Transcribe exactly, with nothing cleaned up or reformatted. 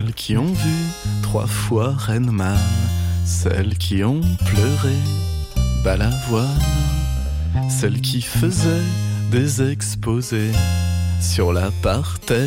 Celles qui ont vu trois fois Rainman, celles qui ont pleuré Balavoine, celles qui faisaient des exposés sur l'apartheid.